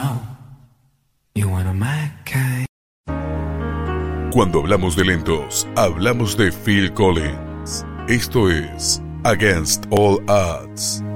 Cuando hablamos de lentos, hablamos de Phil Collins. Esto es Against All Odds.